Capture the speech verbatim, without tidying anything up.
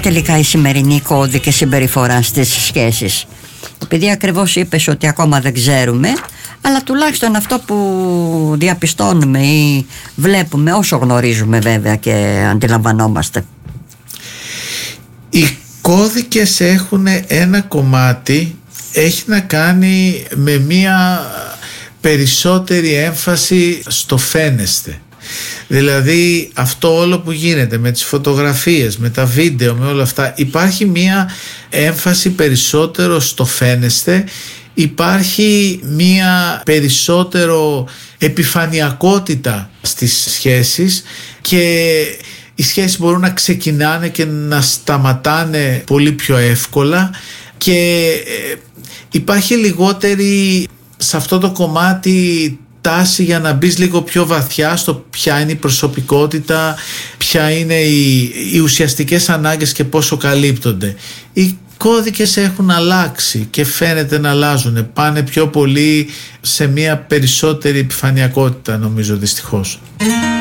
τελικά οι σημερινοί κώδικες συμπεριφοράς στις σχέσεις? Επειδή ακριβώς είπες ότι ακόμα δεν ξέρουμε, αλλά τουλάχιστον αυτό που διαπιστώνουμε ή βλέπουμε, όσο γνωρίζουμε βέβαια και αντιλαμβανόμαστε. Οι κώδικες έχουν ένα κομμάτι, έχει να κάνει με μία περισσότερη έμφαση στο φαίνεστε. Δηλαδή αυτό όλο που γίνεται με τις φωτογραφίες, με τα βίντεο, με όλα αυτά, υπάρχει μία έμφαση περισσότερο στο φαίνεστε, υπάρχει μία περισσότερο επιφανειακότητα στις σχέσεις και οι σχέσεις μπορούν να ξεκινάνε και να σταματάνε πολύ πιο εύκολα και υπάρχει λιγότερη σε αυτό το κομμάτι τάση για να μπεις λίγο πιο βαθιά στο ποια είναι η προσωπικότητα, ποια είναι οι, οι ουσιαστικές ανάγκες και πόσο καλύπτονται. Οι κώδικες έχουν αλλάξει και φαίνεται να αλλάζουν, πάνε πιο πολύ σε μια περισσότερη επιφανειακότητα, νομίζω, δυστυχώς.